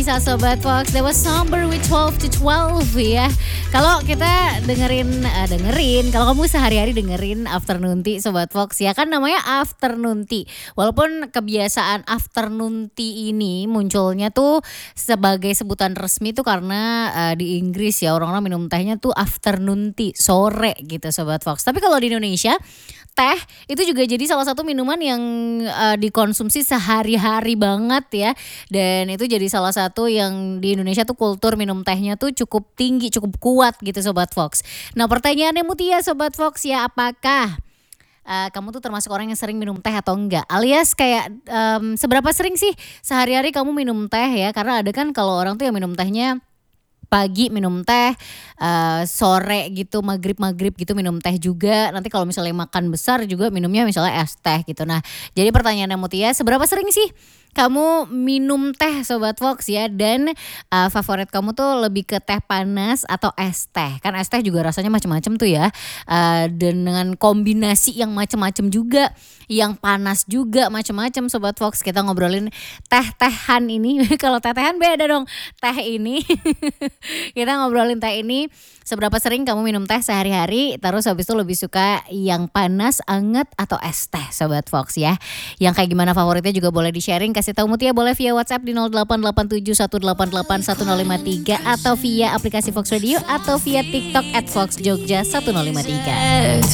Bisa Sobat Fox, that was Somber with 12 to 12 ya. Kalau kita dengerin, kalau kamu sehari-hari dengerin Afternoon Tea Sobat Fox ya kan namanya Afternoon Tea. Walaupun kebiasaan Afternoon Tea ini munculnya tuh sebagai sebutan resmi tuh karena di Inggris ya orang-orang minum tehnya tuh Afternoon Tea, sore gitu Sobat Fox. Tapi kalau di Indonesia teh itu juga jadi salah satu minuman yang dikonsumsi sehari-hari banget ya. Dan itu jadi salah satu yang di Indonesia tuh kultur minum tehnya tuh cukup tinggi, cukup kuat gitu Sobat Fox. Nah pertanyaannya Mutia Sobat Fox ya, apakah kamu tuh termasuk orang yang sering minum teh atau enggak? Alias kayak seberapa sering sih sehari-hari kamu minum teh ya? Karena ada kan kalau orang tuh yang minum tehnya pagi minum teh, sore gitu maghrib gitu minum teh juga. Nanti kalau misalnya makan besar juga minumnya misalnya es teh gitu. Nah jadi pertanyaannya Mutia, seberapa sering sih kamu minum teh Sobat Fox ya? Dan favorit kamu tuh lebih ke teh panas atau es teh? Kan es teh juga rasanya macam-macam tuh ya. Dan dengan kombinasi yang macam-macam juga, yang panas juga macam-macam Sobat Fox. Kita ngobrolin teh-tehan ini. Kalau teh-tehan beda dong. Teh ini kita ngobrolin teh ini, seberapa sering kamu minum teh sehari-hari, terus habis itu lebih suka yang panas, anget atau es teh Sobat Fox ya. Yang kayak gimana favoritnya juga boleh di-sharing, kasih tahu Mutia boleh via WhatsApp di 088718810553 atau via aplikasi Fox Radio atau via TikTok @FoxJogja1053.